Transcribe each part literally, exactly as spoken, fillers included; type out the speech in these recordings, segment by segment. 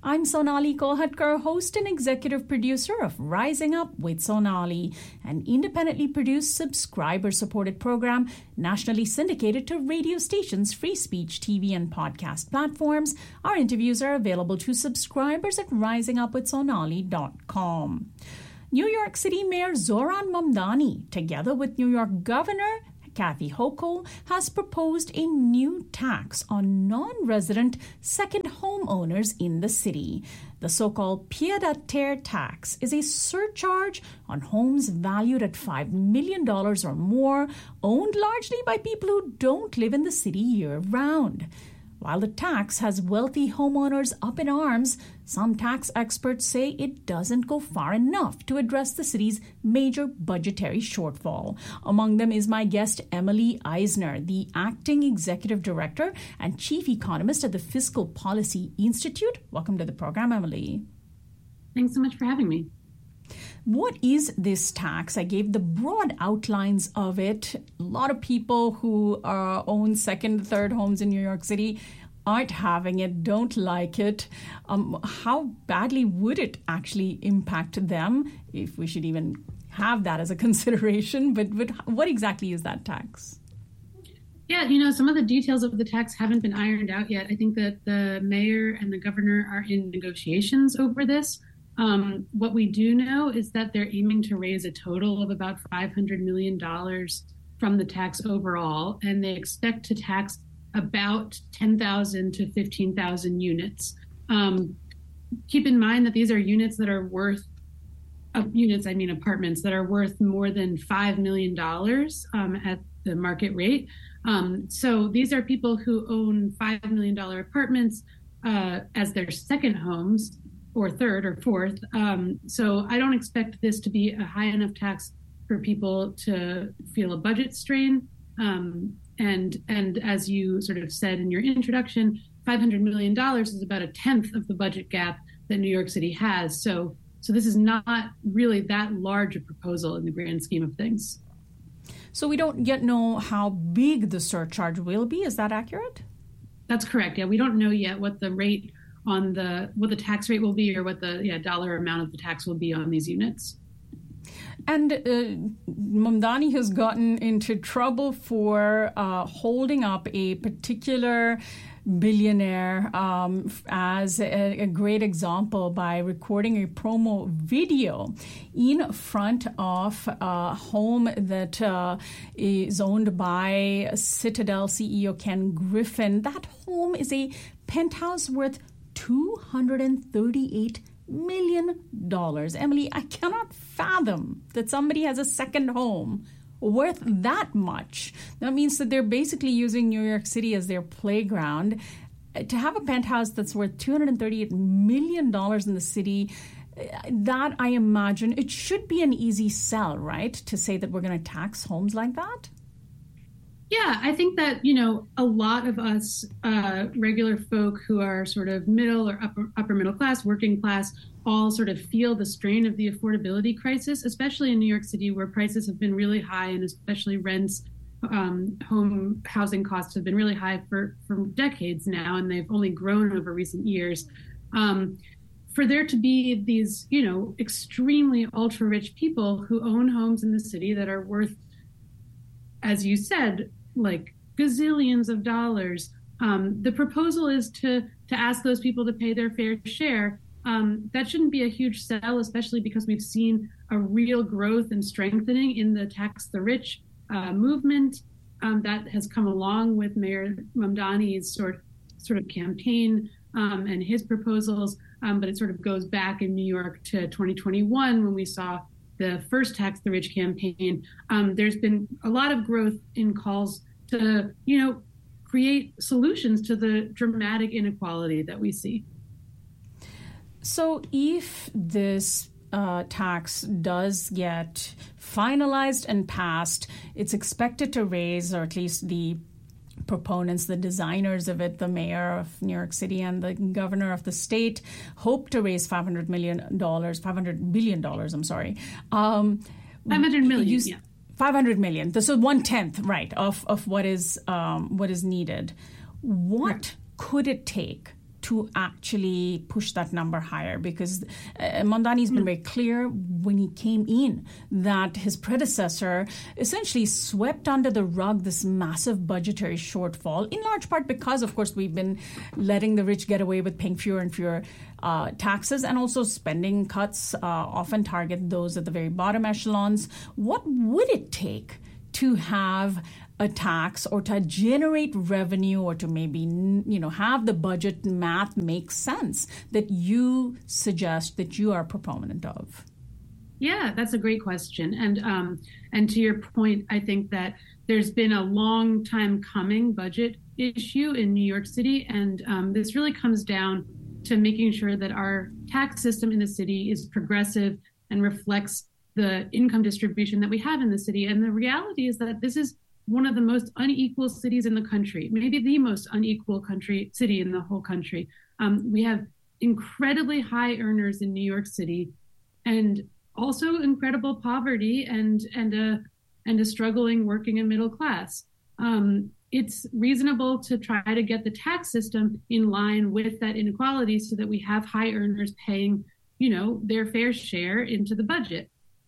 I'm Sonali Kolhatkar, host and executive producer of Rising Up with Sonali, an independently produced, subscriber-supported program nationally syndicated to radio stations, free speech, T V, and podcast platforms. Our interviews are available to subscribers at rising up with sonali dot com. New York City Mayor Zohran Mamdani, together with New York Governor Kathy Hochul, has proposed a new tax on non-resident second homeowners in the city. The so-called pied-à-terre tax is a surcharge on homes valued at five million dollars or more, owned largely by people who don't live in the city year-round. While the tax has wealthy homeowners up in arms, some tax experts say it doesn't go far enough to address the city's major budgetary shortfall. Among them is my guest, Emily Eisner, the acting executive director and chief economist at the Fiscal Policy Institute. Welcome to the program, Emily. Thanks so much for having me. What is this tax? I gave the broad outlines of it. A lot of people who uh, own second, third homes in New York City aren't having it, don't like it. Um, how badly would it actually impact them, if we should even have that as a consideration? But, but what exactly is that tax? Yeah, you know, some of the details of the tax haven't been ironed out yet. I think that the mayor and the governor are in negotiations over this. Um, what we do know is that they're aiming to raise a total of about five hundred million dollars from the tax overall, and they expect to tax about ten thousand to fifteen thousand units. Um, keep in mind that these are units that are worth, uh, units, I mean apartments, that are worth more than five million dollars um, at the market rate. Um, so these are people who own five million dollars apartments uh, as their second homes, or third or fourth. Um, so I don't expect this to be a high enough tax for people to feel a budget strain. Um, and and as you sort of said in your introduction, five hundred million dollars is about a tenth of the budget gap that New York City has. So so this is not really that large a proposal in the grand scheme of things. So we don't yet know how big the surcharge will be. Is that accurate? That's correct. Yeah, we don't know yet what the rate on the what the tax rate will be, or what the yeah dollar amount of the tax will be on these units. And uh, Mamdani has gotten into trouble for uh, holding up a particular billionaire um, as a, a great example by recording a promo video in front of a home that uh, is owned by Citadel C E O Ken Griffin. That home is a penthouse worth two hundred thirty-eight million dollars. Emily, I cannot fathom that somebody has a second home worth that much. That means that they're basically using New York City as their playground. To have a penthouse that's worth two hundred thirty-eight million dollars in the city, that I imagine it should be an easy sell, right? To say that we're going to tax homes like that? Yeah, I think that, you know, a lot of us uh, regular folk who are sort of middle or upper, upper middle class, working class, all sort of feel the strain of the affordability crisis, especially in New York City, where prices have been really high, and especially rents, um, home housing costs have been really high for, for decades now, and they've only grown over recent years. Um, for there to be these, you know, extremely ultra-rich people who own homes in the city that are worth, as you said, like gazillions of dollars. Um, the proposal is to to ask those people to pay their fair share. Um, that shouldn't be a huge sell, especially because we've seen a real growth and strengthening in the tax the rich uh, movement um, that has come along with Mayor Mamdani's sort sort of campaign um, and his proposals. Um, but it sort of goes back in New York to twenty twenty-one when we saw the first Tax the Rich campaign. Um, there's been a lot of growth in calls to, you know, create solutions to the dramatic inequality that we see. So if this uh, tax does get finalized and passed, it's expected to raise, or at least the proponents, the designers of it, the mayor of New York City and the governor of the state, hope to raise five hundred million dollars, five hundred billion dollars, I'm sorry. Um, five hundred million, you, yeah. five hundred million. So one-tenth, right, of, of what is um, what is needed. What right. could it take to actually push that number higher? Because uh, Mamdani's been very clear when he came in that his predecessor essentially swept under the rug this massive budgetary shortfall, in large part because, of course, we've been letting the rich get away with paying fewer and fewer uh, taxes, and also spending cuts uh, often target those at the very bottom echelons. What would it take to have a tax or to generate revenue or to maybe, you know, have the budget math make sense that you suggest that you are a proponent of? Yeah, that's a great question. And um, and to your point, I think that there's been a long time coming budget issue in New York City. And um, this really comes down to making sure that our tax system in the city is progressive and reflects the income distribution that we have in the city. And the reality is that this is one of the most unequal cities in the country, maybe the most unequal country city in the whole country. Um, we have incredibly high earners in New York City, and also incredible poverty and and a and a struggling working and middle class. Um, it's reasonable to try to get the tax system in line with that inequality so that we have high earners paying, you know, their fair share into the budget.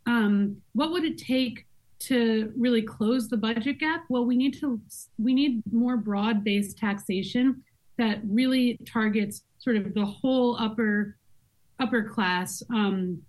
Um, what would it take to really close the budget gap? Well, we need to we need more broad-based taxation that really targets sort of the whole upper upper class. Um,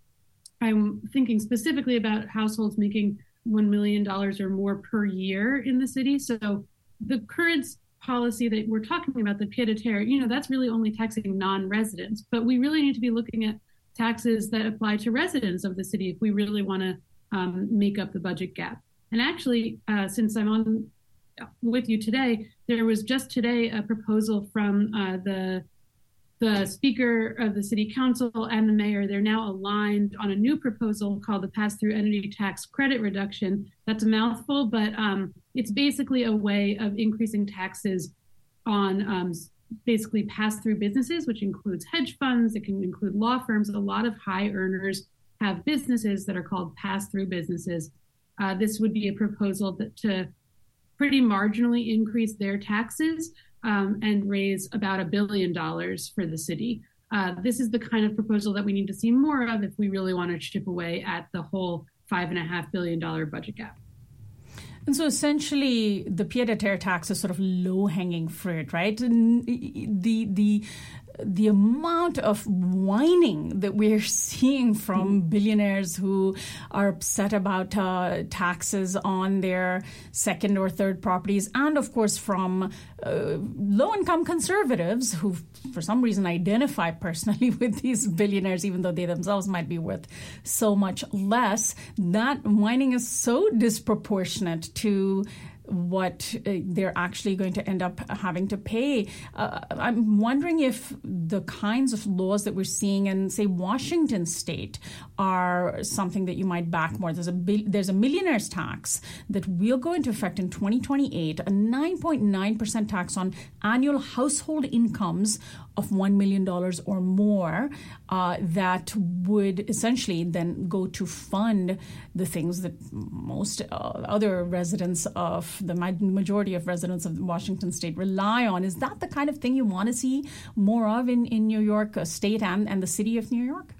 I'm thinking specifically about households making one million dollars or more per year in the city. So the current policy that we're talking about, the pied-à-terre, you know, that's really only taxing non-residents. But we really need to be looking at taxes that apply to residents of the city if we really want to um, make up the budget gap. And actually, uh, since I'm on with you today, there was just today a proposal from uh, the the Speaker of the City Council and the Mayor. They're now aligned on a new proposal called the Pass-Through Entity Tax Credit Reduction. That's a mouthful, but um, it's basically a way of increasing taxes on um, basically pass-through businesses, which includes hedge funds. It can include law firms. A lot of high earners have businesses that are called pass-through businesses. Uh, this would be a proposal that to pretty marginally increase their taxes um, and raise about a billion dollars for the city. Uh, this is the kind of proposal that we need to see more of if we really want to chip away at the whole five and a half billion dollar budget gap. And so essentially, the pied-à-terre tax is sort of low-hanging fruit, right? The the the amount of whining that we're seeing from billionaires who are upset about uh, taxes on their second or third properties, and of course from uh, low-income conservatives who, for some reason, identify personally with these billionaires, even though they themselves might be worth so much less. That whining is so disproportionate to what uh, they're actually going to end up having to pay. Uh, I'm wondering if the kinds of laws that we're seeing in, say, Washington state are something that you might back more. There's a there's a millionaire's tax that will go into effect in twenty twenty-eight, a nine point nine percent tax on annual household incomes of one million dollars or more uh, that would essentially then go to fund the things that most uh, other residents of the majority of residents of Washington state rely on. Is that the kind of thing you want to see more of in, in New York uh, state and, and the city of New York?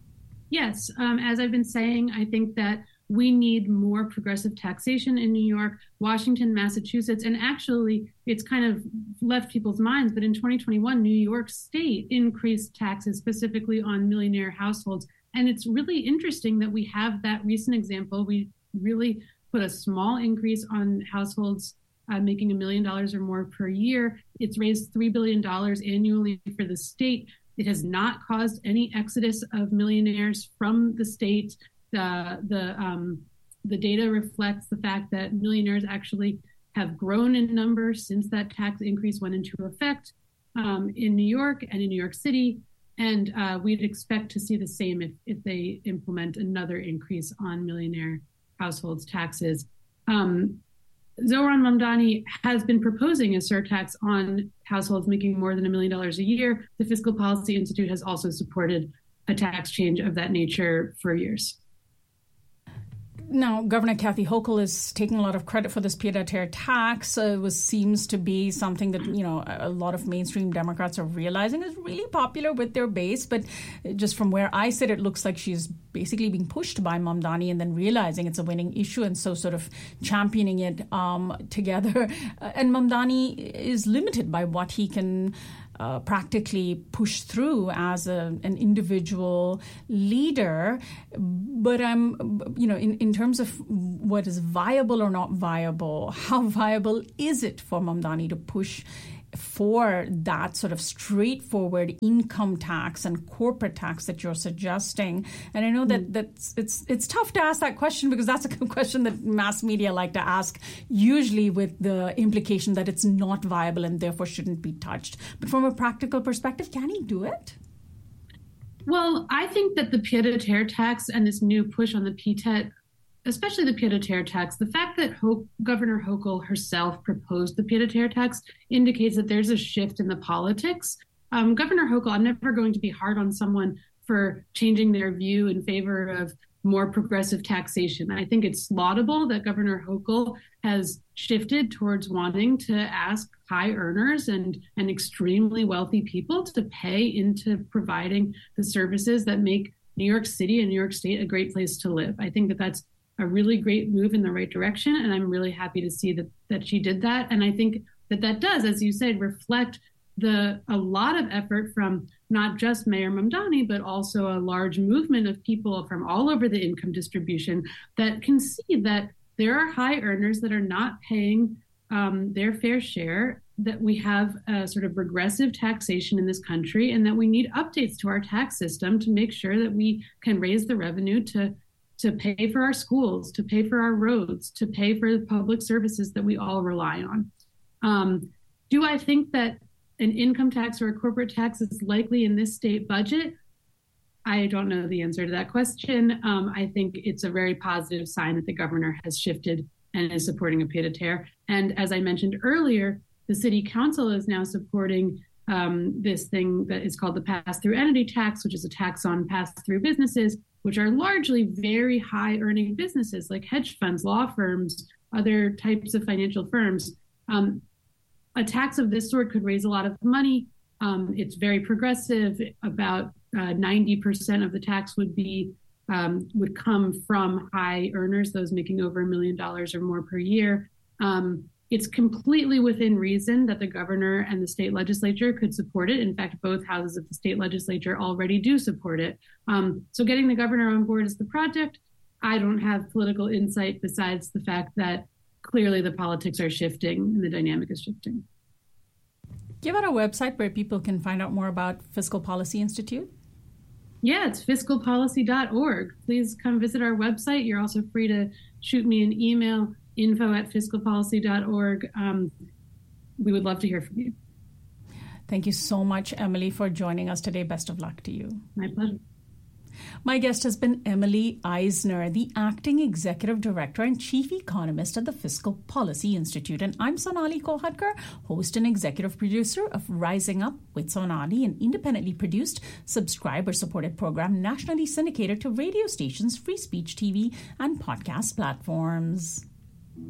Yes. Um, as I've been saying, I think that we need more progressive taxation in New York, Washington, Massachusetts, and actually it's kind of left people's minds, but in twenty twenty-one, New York State increased taxes specifically on millionaire households. And it's really interesting that we have that recent example. We really put a small increase on households uh, making a million dollars or more per year. It's raised three billion dollars annually for the state. It has not caused any exodus of millionaires from the state. The the um, the data reflects the fact that millionaires actually have grown in numbers since that tax increase went into effect um, in New York and in New York City. And uh, we'd expect to see the same if, if they implement another increase on millionaire households' taxes. Um, Zohran Mamdani has been proposing a surtax on households making more than a million dollars a year. The Fiscal Policy Institute has also supported a tax change of that nature for years. Now, Governor Kathy Hochul is taking a lot of credit for this pied-à-terre tax. Uh, it was, seems to be something that, you know, a lot of mainstream Democrats are realizing is really popular with their base. But just from where I sit, it looks like she's basically being pushed by Mamdani and then realizing it's a winning issue and so sort of championing it um, together. And Mamdani is limited by what he can Uh, practically push through as a, an individual leader. But I'm, you know, in, in terms of what is viable or not viable, how viable is it for Mamdani to push for that sort of straightforward income tax and corporate tax that you're suggesting? And I know that that's, it's it's tough to ask that question because that's a question that mass media like to ask, usually with the implication that it's not viable and therefore shouldn't be touched. But from a practical perspective, can he do it? Well, I think that the pied-à-terre tax and this new push on the P T E T, especially the pied-à-terre tax, the fact that Ho- Governor Hochul herself proposed the pied-à-terre tax indicates that there's a shift in the politics. Um, Governor Hochul, I'm never going to be hard on someone for changing their view in favor of more progressive taxation. I think it's laudable that Governor Hochul has shifted towards wanting to ask high earners and, and extremely wealthy people to pay into providing the services that make New York City and New York State a great place to live. I think that that's a really great move in the right direction. And I'm really happy to see that that she did that. And I think that that does, as you said, reflect the a lot of effort from not just Mayor Mamdani, but also a large movement of people from all over the income distribution that can see that there are high earners that are not paying um, their fair share, that we have a sort of regressive taxation in this country, and that we need updates to our tax system to make sure that we can raise the revenue to to pay for our schools, to pay for our roads, to pay for the public services that we all rely on. Um, do I think that an income tax or a corporate tax is likely in this state budget? I don't know the answer to that question. Um, I think it's a very positive sign that the governor has shifted and is supporting a pied-à-terre. And as I mentioned earlier, the city council is now supporting um, this thing that is called the pass-through entity tax, which is a tax on pass-through businesses, which are largely very high earning businesses like hedge funds, law firms, other types of financial firms. Um, a tax of this sort could raise a lot of money. Um, it's very progressive. About uh, ninety percent of the tax would be um, would come from high earners, those making over a million dollars or more per year. Um, It's completely within reason that the governor and the state legislature could support it. In fact, both houses of the state legislature already do support it. Um, so getting the governor on board is the project. I don't have political insight besides the fact that clearly the politics are shifting and the dynamic is shifting. Give out a website where people can find out more about Fiscal Policy Institute. Yeah, it's fiscal policy dot org. Please come visit our website. You're also free to shoot me an email, info at fiscal policy dot org. Um, we would love to hear from you. Thank you so much, Emily, for joining us today. Best of luck to you. My pleasure. My guest has been Emily Eisner, the Acting Executive Director and Chief Economist at the Fiscal Policy Institute. And I'm Sonali Kolhatkar, host and executive producer of Rising Up with Sonali, an independently produced, subscriber-supported program nationally syndicated to radio stations, free speech T V, and podcast platforms.